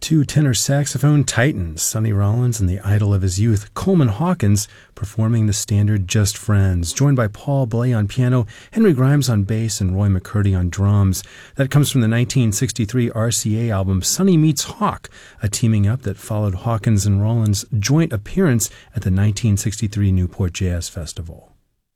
Two tenor saxophone titans, Sonny Rollins and the idol of his youth, Coleman Hawkins, performing the standard Just Friends, joined by Paul Bley on piano, Henry Grimes on bass, and Roy McCurdy on drums. That comes from the 1963 RCA album Sonny Meets Hawk, a teaming up that followed Hawkins and Rollins' joint appearance at the 1963 Newport Jazz Festival.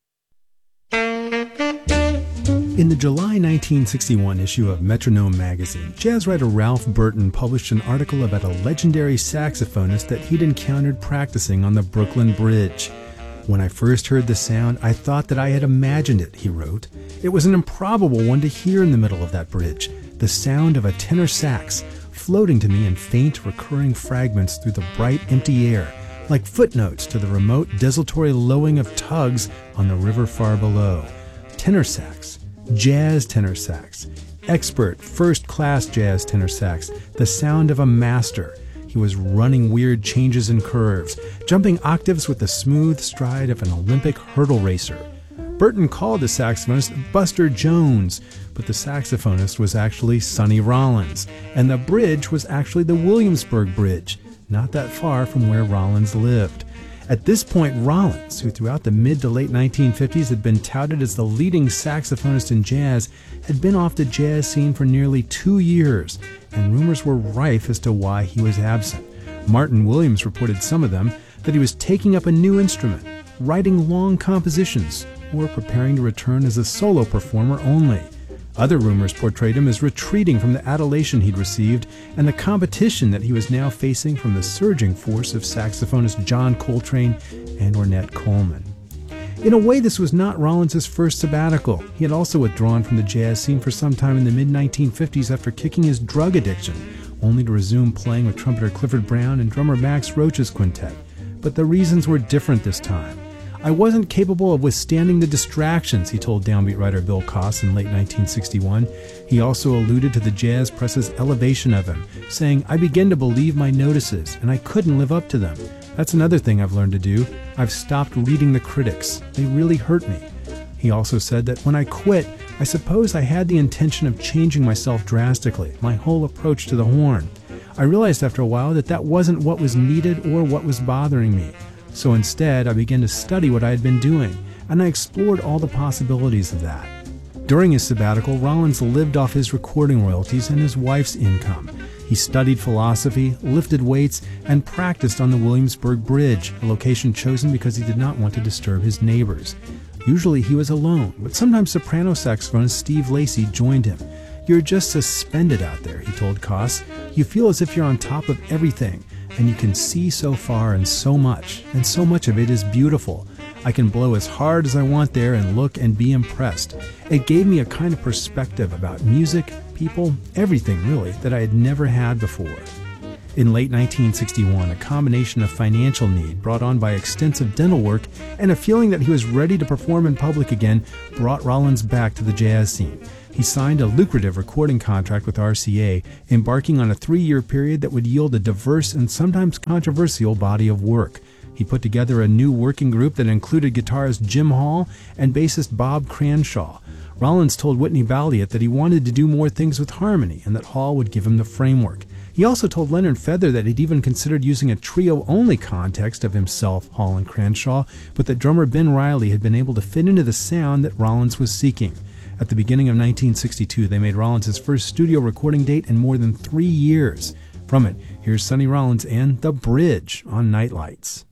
In the July 1961 issue of Metronome magazine, jazz writer Ralph Burton published an article about a legendary saxophonist that he'd encountered practicing on the Brooklyn Bridge. "When I first heard the sound, I thought that I had imagined it," he wrote. "It was an improbable one to hear in the middle of that bridge, the sound of a tenor sax, floating to me in faint, recurring fragments through the bright, empty air, like footnotes to the remote, desultory lowing of tugs on the river far below. Tenor sax. Jazz tenor sax, expert, first-class jazz tenor sax, the sound of a master. He was running weird changes and curves, jumping octaves with the smooth stride of an Olympic hurdle racer." Burton called the saxophonist Buster Jones, but the saxophonist was actually Sonny Rollins, and the bridge was actually the Williamsburg Bridge, not that far from where Rollins lived. At this point, Rollins, who throughout the mid to late 1950s had been touted as the leading saxophonist in jazz, had been off the jazz scene for nearly 2 years, and rumors were rife as to why he was absent. Martin Williams reported some of them, that he was taking up a new instrument, writing long compositions, or preparing to return as a solo performer only. Other rumors portrayed him as retreating from the adulation he'd received and the competition that he was now facing from the surging force of saxophonist John Coltrane and Ornette Coleman. In a way, this was not Rollins' first sabbatical. He had also withdrawn from the jazz scene for some time in the mid-1950s after kicking his drug addiction, only to resume playing with trumpeter Clifford Brown and drummer Max Roach's quintet. But the reasons were different this time. "I wasn't capable of withstanding the distractions," he told downbeat writer Bill Koss in late 1961. He also alluded to the jazz press's elevation of him, saying, "I began to believe my notices, and I couldn't live up to them. That's another thing I've learned to do. I've stopped reading the critics. They really hurt me." He also said that when I quit, I suppose I had the intention of changing myself drastically, my whole approach to the horn. I realized after a while that that wasn't what was needed or what was bothering me. So instead, I began to study what I had been doing, and I explored all the possibilities of that. During his sabbatical, Rollins lived off his recording royalties and his wife's income. He studied philosophy, lifted weights, and practiced on the Williamsburg Bridge, a location chosen because he did not want to disturb his neighbors. Usually he was alone, but sometimes soprano saxophonist Steve Lacy joined him. "You're just suspended out there," he told Koss. "You feel as if you're on top of everything, and you can see so far and so much of it is beautiful. I can blow as hard as I want there and look and be impressed. It gave me a kind of perspective about music, people, everything really, that I had never had before." In late 1961, a combination of financial need brought on by extensive dental work and a feeling that he was ready to perform in public again brought Rollins back to the jazz scene. He signed a lucrative recording contract with RCA, embarking on a 3-year period that would yield a diverse and sometimes controversial body of work. He put together a new working group that included guitarist Jim Hall and bassist Bob Cranshaw. Rollins told Whitney Balliet that he wanted to do more things with harmony and that Hall would give him the framework. He also told Leonard Feather that he'd even considered using a trio-only context of himself, Hall, and Cranshaw, but that drummer Ben Riley had been able to fit into the sound that Rollins was seeking. At the beginning of 1962, they made Rollins his first studio recording date in more than 3 years. From it, here's Sonny Rollins and The Bridge on Nightlights.